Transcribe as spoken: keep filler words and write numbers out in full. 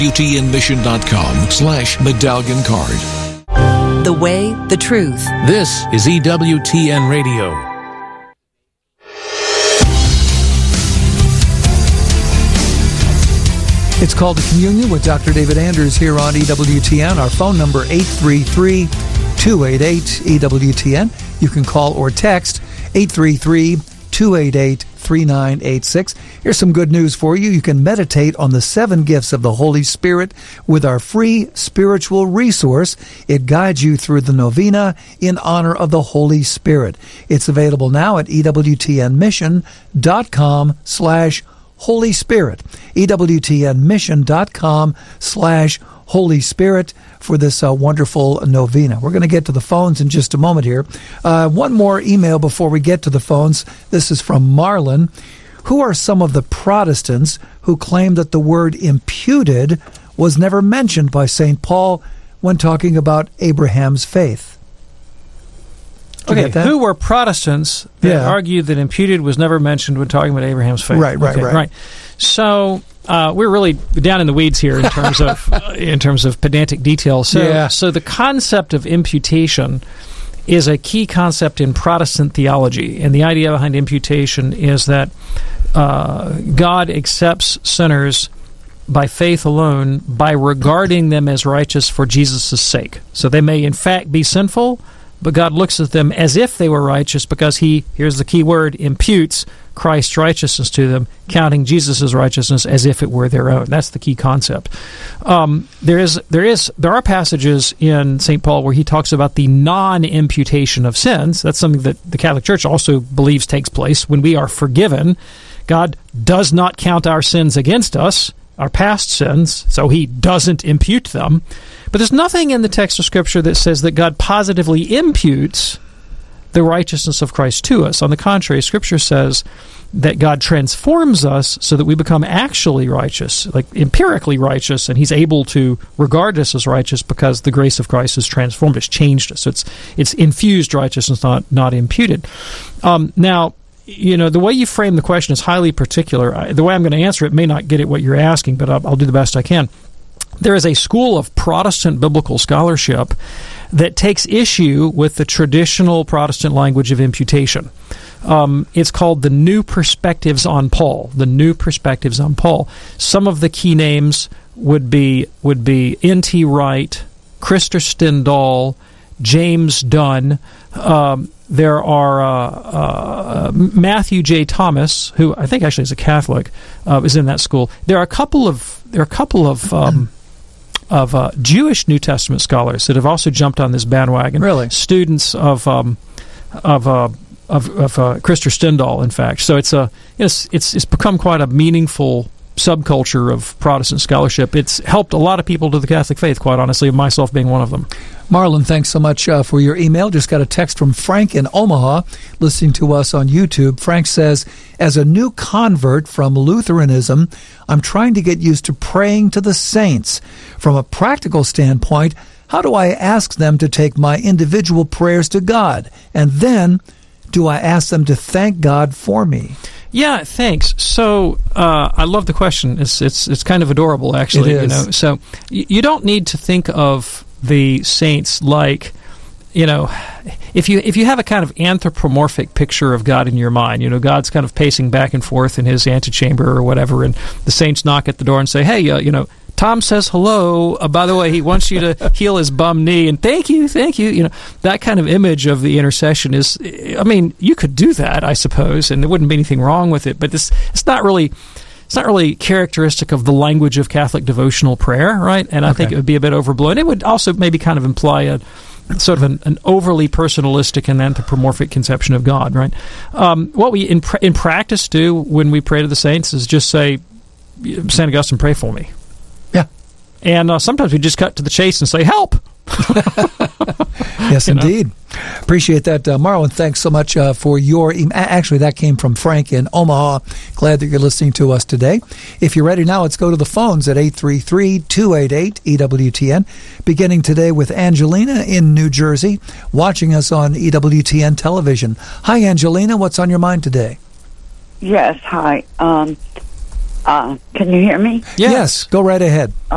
ewtnmission.com slash medallion card. The way, the truth. This is E W T N Radio. It's called a Communion with Doctor David Anders here on E W T N. Our phone number, eight three three, two eight eight, E W T N. You can call or text eight three three, two eight eight, three nine eight six. Here's some good news for you. You can meditate on the seven gifts of the Holy Spirit with our free spiritual resource. It guides you through the novena in honor of the Holy Spirit. It's available now at ewtnmission.com slash Holy Spirit. ewtnmission.com slash Holy Spirit for this uh, wonderful novena. We're going to get to the phones in just a moment here. Uh, one more email before we get to the phones. This is from Marlon. Who are some of the Protestants who claim that the word imputed was never mentioned by Saint Paul when talking about Abraham's faith? Did you Okay, get that? who were Protestants that Yeah. argued that imputed was never mentioned when talking about Abraham's faith? Right, right, Okay, right. So uh, we're really down in the weeds here in terms of uh, in terms of pedantic detail. So, Yeah. so the concept of imputation is a key concept in Protestant theology, and the idea behind imputation is that uh, God accepts sinners by faith alone by regarding them as righteous for Jesus' sake. So they may in fact be sinful, but God looks at them as if they were righteous because he, here's the key word, imputes Christ's righteousness to them, counting Jesus' righteousness as if it were their own. That's the key concept. Um, there is, there is, there are passages in Saint Paul where he talks about the non-imputation of sins. That's something that the Catholic Church also believes takes place when we are forgiven. God does not count our sins against us, our past sins, so he doesn't impute them. But there's nothing in the text of Scripture that says that God positively imputes the righteousness of Christ to us. On the contrary, Scripture says that God transforms us so that we become actually righteous, like empirically righteous, and he's able to regard us as righteous because the grace of Christ has transformed us, changed us. So it's it's infused righteousness, not, not imputed. Um, now, you know, the way you frame the question is highly particular. I, the way I'm going to answer it may not get at what you're asking, but I'll, I'll do the best I can. There is a school of Protestant biblical scholarship that takes issue with the traditional Protestant language of imputation. Um, it's called the New Perspectives on Paul. The New Perspectives on Paul. Some of the key names would be would be N T Wright, Krister Stendahl, James Dunn. Um, there are uh, uh, Matthew J. Thomas, who I think actually is a Catholic, uh, is in that school. There are a couple of there are a couple of um, of uh, Jewish New Testament scholars that have also jumped on this bandwagon. Really? Students of um, of uh, of, of uh, Krister Stendahl, in fact. So it's a it's it's it's become quite a meaningful subculture of Protestant scholarship. It's helped a lot of people to the Catholic faith, quite honestly, myself being one of them. Marlon, thanks so much uh, for your email. Just got a text from Frank in Omaha, listening to us on YouTube. Frank says, as a new convert from Lutheranism, I'm trying to get used to praying to the saints. From a practical standpoint, how do I ask them to take my individual prayers to God? And then, do I ask them to thank God for me? Yeah, thanks. So uh, I love the question. It's it's it's kind of adorable, actually. It is. You know, so y- you don't need to think of the saints like, you know, if you if you have a kind of anthropomorphic picture of God in your mind, you know, God's kind of pacing back and forth in his antechamber or whatever, and the saints knock at the door and say, "Hey, uh, you know, Tom says hello. Uh, by the way, he wants you to heal his bum knee, and thank you, thank you." You know, that kind of image of the intercession is, I mean, you could do that, I suppose, and there wouldn't be anything wrong with it. But this, it's not really, it's not really characteristic of the language of Catholic devotional prayer, right? And I Okay. think it would be a bit overblown. It would also maybe kind of imply a sort of an, an overly personalistic and anthropomorphic conception of God, right? Um, what we in pra- in practice do when we pray to the saints is just say, "Saint Augustine, pray for me." Yeah. And uh, sometimes we just cut to the chase and say, "Help!" Yes, You know? indeed. Appreciate that. Uh, Marlon, thanks so much uh, for your email. Actually, that came from Frank in Omaha. Glad that you're listening to us today. If you're ready now, let's go to the phones at eight three three, two eight eight, E W T N. Beginning today with Angelina in New Jersey, watching us on E W T N television. Hi, Angelina. What's on your mind today? Yes, hi. Um, uh, can you hear me? Yeah. Yes, go right ahead.